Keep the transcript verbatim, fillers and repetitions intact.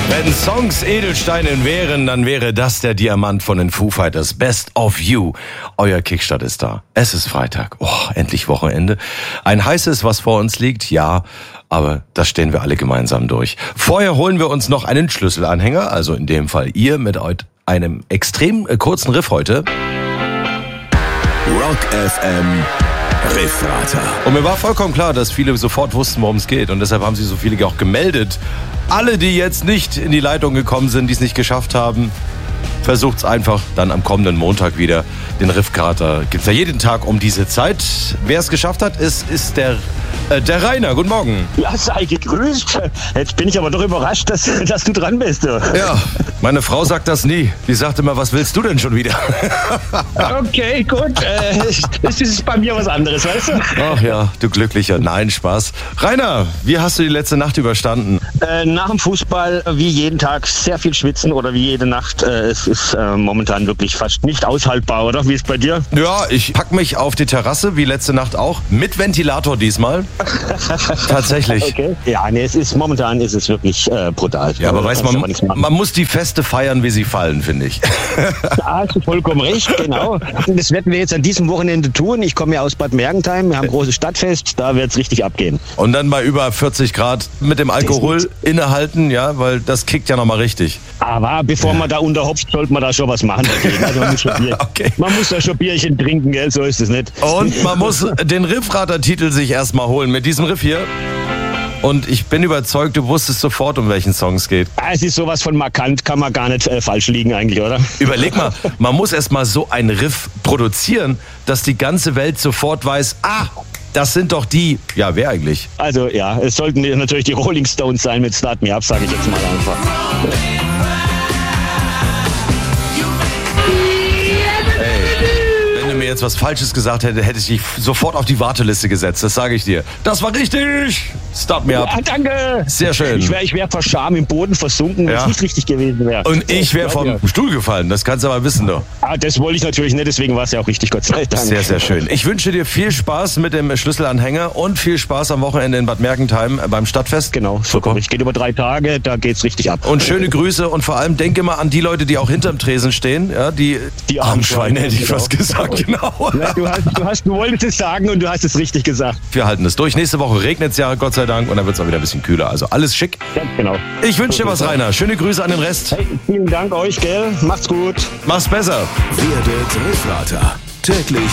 Wenn Songs Edelsteine wären, dann wäre das der Diamant von den Foo Fighters. Best of You. Euer Kickstart ist da. Es ist Freitag. Oh, endlich Wochenende. Ein heißes, was vor uns liegt, ja, aber das stehen wir alle gemeinsam durch. Vorher holen wir uns noch einen Schlüsselanhänger, also in dem Fall ihr mit einem extrem kurzen Riff heute. Rock F M Riffrater. Und mir war vollkommen klar, dass viele sofort wussten, worum es geht. Und deshalb haben sich so viele auch gemeldet. Alle, die jetzt nicht in die Leitung gekommen sind, die es nicht geschafft haben, versucht's einfach dann am kommenden Montag wieder. Den Riffkater gibt's ja jeden Tag um diese Zeit. Wer es geschafft hat, ist, ist der, äh, der Rainer. Guten Morgen. Ja, sei gegrüßt. Jetzt bin ich aber doch überrascht, dass, dass du dran bist. Du. Ja, meine Frau sagt das nie. Die sagt immer, was willst du denn schon wieder? Okay, gut. Äh, das ist bei mir was anderes, weißt du? Ach ja, du Glücklicher. Nein, Spaß. Rainer, wie hast du die letzte Nacht überstanden? Äh, nach dem Fußball wie jeden Tag sehr viel schwitzen oder wie jede Nacht. Äh, es ist äh, momentan wirklich fast nicht aushaltbar, oder? Wie ist es bei dir? Ja, ich pack mich auf die Terrasse, wie letzte Nacht auch. Mit Ventilator diesmal. Tatsächlich. Okay. Ja, nee, es ist, momentan ist es wirklich äh, brutal. Ja, aber weiß man, aber man muss die Feste feiern, wie sie fallen, finde ich. Da hast du vollkommen recht, genau. Das werden wir jetzt an diesem Wochenende tun. Ich komme ja aus Bad Mergentheim, wir haben ein großes Stadtfest, da wird es richtig abgehen. Und dann bei über vierzig Grad mit dem Alkohol innehalten, ja, weil das kickt ja nochmal richtig. Aber bevor man da unterhopft, sollte man da schon was machen dagegen. Also man, muss schon Bier, Okay. man muss da schon Bierchen trinken, gell? So ist es nicht. Und man muss den Riffrater-Titel sich erstmal holen mit diesem Riff hier. Und ich bin überzeugt, du wusstest sofort, um welchen Song es geht. Es ist sowas von markant, kann man gar nicht äh, falsch liegen eigentlich, oder? Überleg mal, man muss erstmal so einen Riff produzieren, dass die ganze Welt sofort weiß, ah, das sind doch die, ja, wer eigentlich? Also ja, es sollten natürlich die Rolling Stones sein mit Start Me Up, sage ich jetzt mal einfach. Wenn du mir jetzt was Falsches gesagt hätte, hätte ich dich sofort auf die Warteliste gesetzt, das sage ich dir. Das war richtig! Start Me Up. Ja, danke! Sehr schön. Ich wäre ich wär vor Scham im Boden versunken, wenn es Ja. nicht richtig gewesen wäre. Und ich wäre vom Stuhl gefallen, das kannst du aber wissen, du. Ah, das wollte ich natürlich nicht, deswegen war es ja auch richtig, Gott sei Dank. Sehr, sehr schön. Ich wünsche dir viel Spaß mit dem Schlüsselanhänger und viel Spaß am Wochenende in Bad Mergentheim beim Stadtfest. Genau, so Super. kommt. Es geht über drei Tage, da geht's richtig ab. Und schöne Grüße und vor allem denke mal an die Leute, die auch hinterm Tresen stehen. Ja, die, Die armen armen Schweine, Schweine, hätte ich genau. fast gesagt. Genau. Ja, du, hast, du, hast, du wolltest es sagen und du hast es richtig gesagt. Wir halten es durch. Nächste Woche regnet es ja, Gott sei Dank. Und dann wird es auch wieder ein bisschen kühler. Also alles schick. Ganz genau. Ich wünsche dir was, Rainer. Schöne Grüße an den Rest. Hey, vielen Dank euch, gell? Macht's gut. Mach's besser. Werdet Riffrater. Täglich